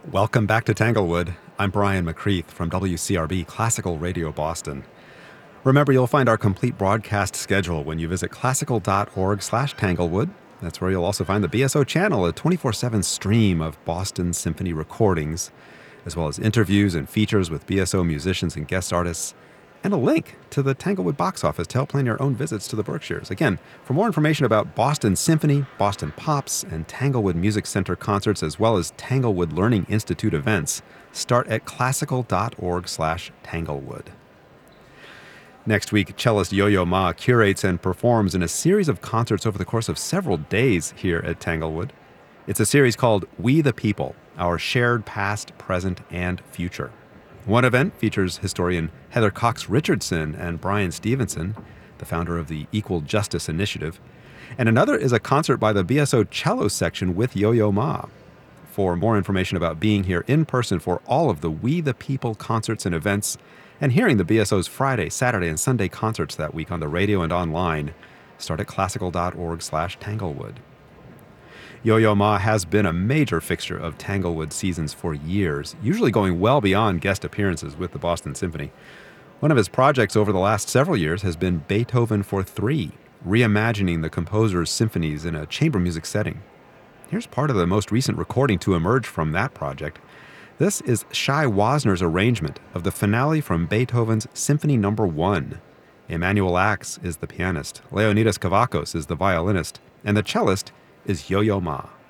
Welcome back to Tanglewood. I'm Brian McCreath from WCRB Classical Radio Boston. Remember, you'll find our complete broadcast schedule when you visit classical.org/Tanglewood. That's where you'll also find the BSO channel, a 24/7 stream of Boston Symphony recordings, as well as interviews and features with BSO musicians and guest artists, and a link to the Tanglewood box office to help plan your own visits to the Berkshires. Again, for more information about Boston Symphony, Boston Pops, and Tanglewood Music Center concerts, as well as Tanglewood Learning Institute events, start at classical.org/Tanglewood. Next week, cellist Yo-Yo Ma curates and performs in a series of concerts over the course of several days here at Tanglewood. It's a series called We the People, Our Shared Past, Present, and Future. One event features historian Heather Cox Richardson and Brian Stevenson, the founder of the Equal Justice Initiative, and another is a concert by the BSO cello section with Yo-Yo Ma. For more information about being here in person for all of the We the People concerts and events, and hearing the BSO's Friday, Saturday, and Sunday concerts that week on the radio and online, start at classical.org/Tanglewood. Yo-Yo Ma has been a major fixture of Tanglewood seasons for years, usually going well beyond guest appearances with the Boston Symphony. One of his projects over the last several years has been Beethoven for Three, reimagining the composer's symphonies in a chamber music setting. Here's part of the most recent recording to emerge from that project. This is Shai Wasner's arrangement of the finale from Beethoven's Symphony No. 1. Emanuel Ax is the pianist, Leonidas Kavakos is the violinist, and the cellist is Yo-Yo Ma.